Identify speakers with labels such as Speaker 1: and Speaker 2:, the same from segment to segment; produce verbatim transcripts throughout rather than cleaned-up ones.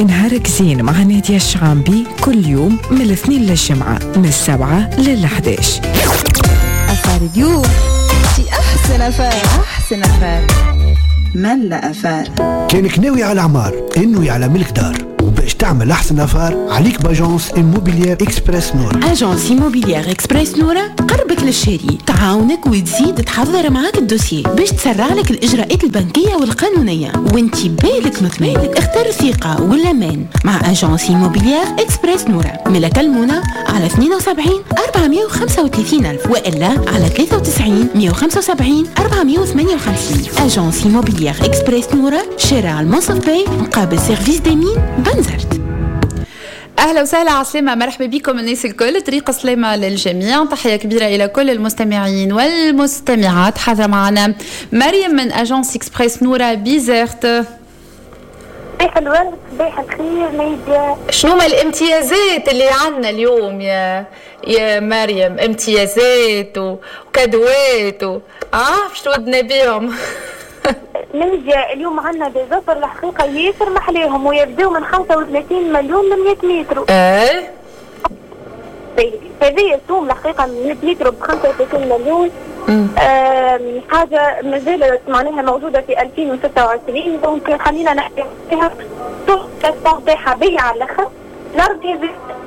Speaker 1: نهارك زين مع نادية الشعامبي كل يوم من الاثنين للجمعة من السبعة للحداش.
Speaker 2: أفار اليوم في أحسن أفار أحسن أفار ملا أفار.
Speaker 3: كانك ناوي على عمار انه على ملك دار وباش تعمل احسن افار عليك باجونس إيموبيليير إكسبريس نورا.
Speaker 4: اجونس إيموبيليير إكسبريس نورا قربك للشاري، تعاونك وتزيد تحضر معاك الدوسيي باش تسرع لك الاجراءات البنكيه والقانونيه وانتي بالك مطمئن. اختار الثقه والامان مع اجونس إيموبيليير إكسبريس نورا. ملا كلمونا على اثنين وسبعين أربعمائة وخمسة وثلاثين ألف والا على ثلاثة وتسعين مائة وخمسة وسبعين أربعمائة وثمانية وخمسين. اجونس إيموبيليير إكسبريس نورا، شارع المنصف باي مقابل سيرفيس دامين بنزرت.
Speaker 5: أهلا وسهلا عسلامة، مرحبا بكم الناس الكل، طريق سلامة للجميع، تحية كبيرة إلى كل المستمعين والمستمعات. حاضرة معنا مريم من أجونس إكسبريس نورا بيزرت.
Speaker 6: صباح الورد، صباح الخير نيديا.
Speaker 5: شنو ما الامتيازات اللي عنا اليوم يا يا مريم؟ امتيازات وكادوات و اه باش تودنا بيهم.
Speaker 6: نيديا اليوم عنا بزفر الحقيقة ياسر محليهم ويبداو من خمسة وثلاثين مليون ل مئة متر.
Speaker 5: ايه
Speaker 6: هذه السوم الحقيقة من مئة متر ب خمسة وثلاثين مليون. حاجة مازالت معناها موجودة في ألفين وستة وعشرين، دونك خلينا نحكي فيها السوق تاعها بيع على الاخر. الارض هذه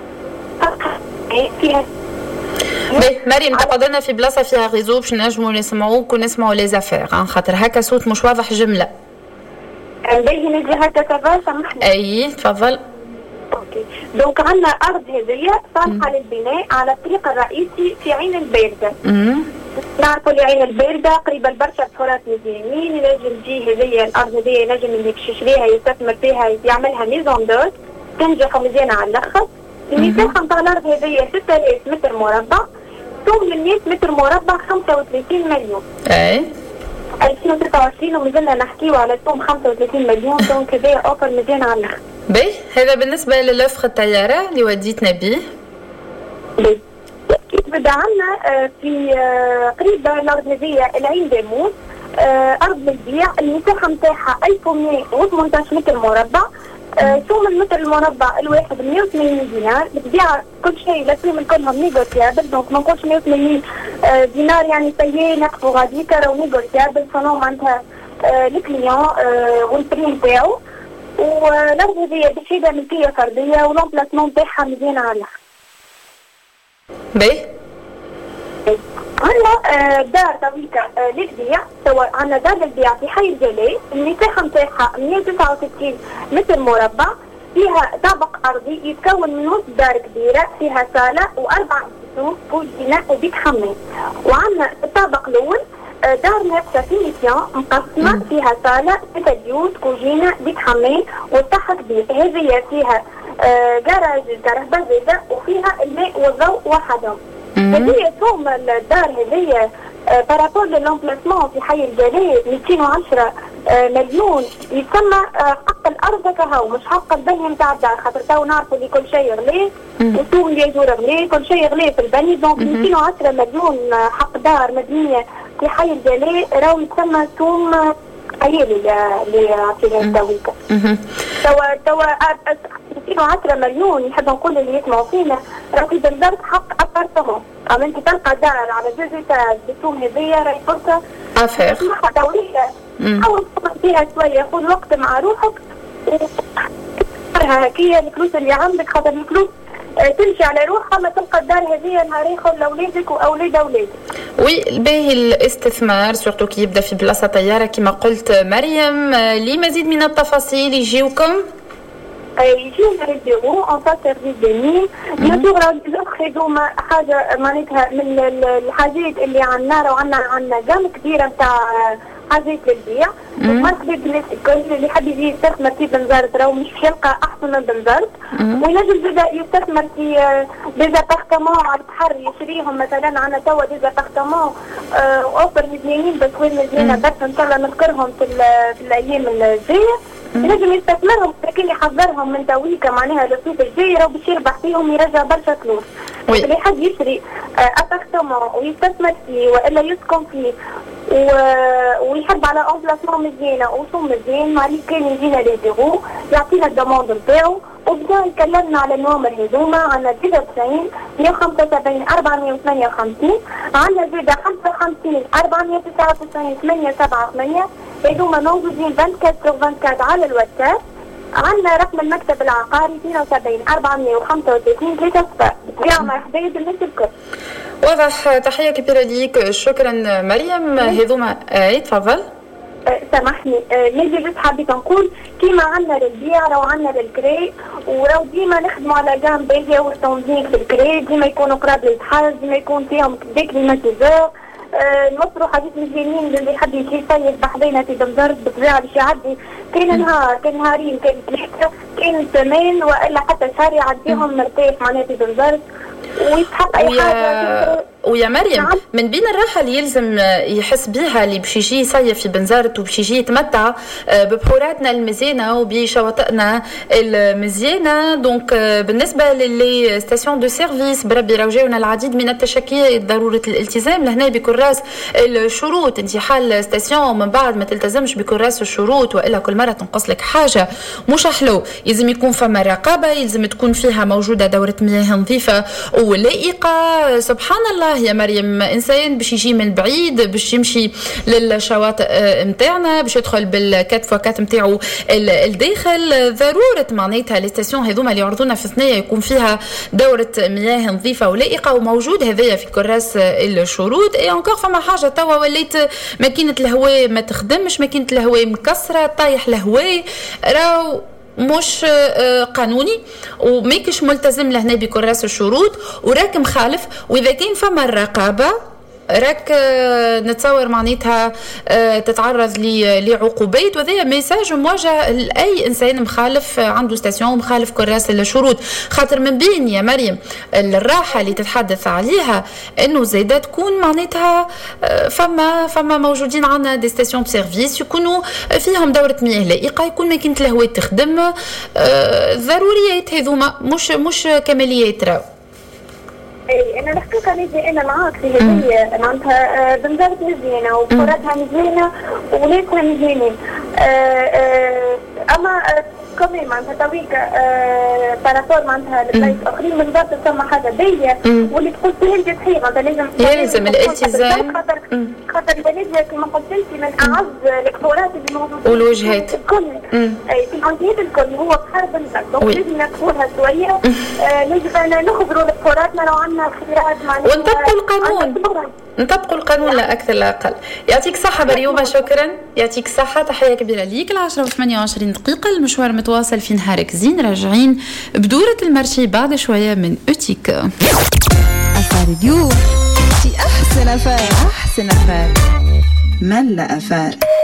Speaker 6: فيها
Speaker 5: مريم تقعدنا في بلاصه فيها غيزو باش نجموا نسمعوك ونسمعوا لي زافير، عن خاطر هكا صوت مش واضح جمله.
Speaker 6: باهي نجي هكا تفا سامحني.
Speaker 5: اي تفضل.
Speaker 6: اوكي دونك عندنا ارض هذيا صالحه للبناء على الطريق الرئيسي في عين البارده.
Speaker 5: امم
Speaker 6: نعرفوا اللي عين البارده قريبه لبرشا بحورات مزيانين، ينجم تجي هذيا الارض هذيا ينجم اللي باش يشريها يستثمر فيها يعملها ميزون دوت تنجح مزيانه على الاخر. المساحه نتاع الارض هذيا ستة آلاف متر مربع، ثم مئة متر مربع خمسة وثلاثين مليون.
Speaker 5: اي
Speaker 6: ألفين وستة وعشرين ومازلنا نحكيو على ثم خمسة وثلاثين مليون، دونك هذا اوفر مزيان على الاخر.
Speaker 5: باهي هذا بالنسبه للوفر الطياره اللي وديتنا به.
Speaker 6: باهي بدا عندنا في قريبه الارض هذيا العين داموس، ارض للبيع، المساحه نتاعها ألف ومئة وثمانية عشر متر مربع، ثم المتر المربع الواحد مئة وثمانين دينار، بتبيع كل شيء الاسهم كلهم نيغوسيابل، دونك ما نقولش مئة وثمانين دينار يعني سيء نقفوا غاديك راهو نيغوسيابل صنعوا معناتها الكليون والبري نتاعو. والارض هذيا بشيده ملكيه فرديه والامبلاسمون تاعها مزيان على الاخر.
Speaker 5: باهي
Speaker 6: عندنا دار تويكا للبيع، سواء عندنا دار للبيع في حي الجلاء، المساحه نتاعها مئة وتسعة وستين متر مربع، فيها طابق ارضي يتكون من نص دار كبيره فيها صاله واربع بيوت كوزينه وبيت حمام. وعندنا الطابق الاول دار نفسها في ميسيون مقسمه فيها صاله ست بيوت كوزينه بيت حمام وسطح كبير، هذه فيها جراج كهرباء زاده وفيها الماء والضوء وحدهم. هذه ثم الدار هذه بارابور للامبلاسمون في حي الجلاء مئتين وعشرة مليون، يسمى حق الارض كهو مش حق البني نتاع الدار، خاطر تو نعرفوا اللي كل شيء غلي وسوق الياجور غلي، كل شيء غلي في البني، دونك مئتين وعشرة مليون حق دار مبنيه في حي الجلاء راهو يسمى ثم عيالي اللي عطينا التويكا. توا توا مئتين وعشرة مليون يحب نقول اللي يسمعوا فينا راهو بالضبط حق ابارتمون. اما انت تلقى دار على جزء تاع البيتون هذيا راهي فرصه
Speaker 5: افير
Speaker 6: طويله، حاول تفكر فيها شويه، خذ وقت مع روحك وفرها هكيا الفلوس اللي عندك، خاطر الفلوس تمشي على روحها ما تلقى الدار هذه نهار اخر لاولادك واولاد اولادك.
Speaker 5: وي باهي الاستثمار سورتو كي يبدا في بلاصه طياره كما قلت مريم، لمزيد من التفاصيل يجيوكم
Speaker 6: يجيونا للبيرو ان فاس سيرفيس دينين نتورا هذوما حاجه معناتها من الحاجات اللي عندنا، راهو عندنا عندنا جام كبيره نتاع حاجات للبيع. مرحبا بالناس الكل اللي حاب يجي يستثمر في بنزرت راهو مش يلقى احسن من بنزرت، وينجم زاده يستثمر في ديزابارتمون على البحر يشريهم. مثلا عندنا توا ديزابارتمون اوفر مزيانين بس مزيانه بس ان شاء الله نذكرهم في, في الايام الجايه، ينجم يستثمرهم لكن يحضرهم من تويكا معناها للصيف الجاي راهو باش يربح فيهم يرجع برشا فلوس. اللي حد يشري ابارتمون ويستثمر فيه والا يسكن فيه ويحب على امبلاسمون مزيانه وصوم مزيان ماري كان يجينا لي زيرو يعطينا الدوموند نتاعو وبدا يكلمنا على النومر هذوما. عندنا تسعة وتسعين مية وخمسة وسبعين أربعمية وثمانية وخمسين، عندنا زيادة خمسة وخمسين أربعمية وتسعة وتسعين ثمانية سبعة ثمانية، هذوما موجودين أربعة وعشرين على أربعة على الواتساب. عندنا رقم المكتب العقاري اثنين وسبعين أربعمية وخمسة وثلاثين ثلاثة صفر. يا مرحبا بالناس الكل.
Speaker 5: واضح، تحية كبيرة ليك، شكرا مريم. هذوما اي تفضل.
Speaker 6: أه سامحني، أه نجي بس حبيت نقول كيما عندنا للبيع راهو عندنا للكري، وراهو ديما نخدموا على جام باهية والتنظيم في الكري، ديما يكونوا قراب للحاج، ديما يكون فيهم كداك كليماتيزور، أه نوفروا حاجات مزيانين للي يحب يجي يصيف بحذينا في بنزرت بالطبيعة باش يعدي. كاين نهار كاين نهارين كاين ثلاثة كاين ثمان والا حتى شهر يعديهم مرتاح معناها في بنزرت ويتحط اي حاجه.
Speaker 5: ويا مريم نعم. من بين الراحه اللي يلزم يحس بها اللي باش يجي يصيف في بنزرت وباش يجي يتمتع ببحوراتنا المزيانه وبشواطئنا المزيانه. دونك بالنسبه للي ستاسيون دو سيرفيس بربي راهو جاونا العديد من التشكيات ضروره الالتزام لهنا بكراس الشروط. انت حال ستاسيون من بعد ما تلتزمش بكراس الشروط والا كل مره تنقص لك حاجه مش حلو. يلزم يكون فما رقابه، يلزم تكون فيها موجوده دوره مياه نظيفه ولائقه. سبحان الله يا مريم، انسان باش يجي من بعيد باش يمشي للشواطئ نتاعنا باش يدخل بالكات فوكات نتاعو الداخل، ضروره معناتها لي ستاسيون هذوما اللي يعرضونا في ثنيه يكون فيها دوره مياه نظيفه ولائقه وموجود هذايا في كراس الشروط. اي انكور فما حاجه توا وليت ماكينه الهواء ما تخدمش، ماكينه الهواء مكسره طايح الهواء، راهو مش قانوني وماكش ملتزم لهنا بكراس الشروط وراك مخالف. واذا كان فما الرقابه راك نتصور معناتها تتعرض لعقوبات. وهذا ميساج موجه لاي انسان مخالف عنده ستاسيون مخالف كراس الشروط. خاطر من بين يا مريم الراحه اللي تتحدث عليها انه زايده تكون معناتها فما فما موجودين عندنا دي ستاسيون سيرفيس يكونوا فيهم دوره مياه لائقه، يكون ماكينه الهواء تخدم، ضروريات هذوما مش مش كماليات. راهو
Speaker 6: اي انا نحكيك على انا معاك في هذه معناتها بنزرت مزيانه وفراتها مزيانه ولادها مزيانين، اما كمان معناتها تويك بارابور معناتها لبلايص اخرين بنزرت ثم حاجه باهيه واللي تقول فيها انت صحيح معناتها لازم
Speaker 5: يلزم الالتزام.
Speaker 6: خاطر خاطر البلاد كما قلت انت من اعز الحوارات اللي موجوده
Speaker 5: والوجهات
Speaker 6: الكل اي في الانجيل الكل هو بحر بنزرت، دونك لازم نكفوها شويه، لازم نخبروا لحواراتنا لو عندنا خيارات معناتها
Speaker 5: ونطبقوا القانون نطبقوا القانون لا اكثر لا اقل. يعطيك الصحه مريومه، شكرا، يعطيك الصحه، تحيه كبيره ليك. العشرة وثمانية وعشرين دقيقه المشوار متواصل في نهارك زين، راجعين بدوره المرشي بعد شويه من اوتيك.
Speaker 2: أفار اليوم في أحسن أفار أحسن أفار ملا أفار.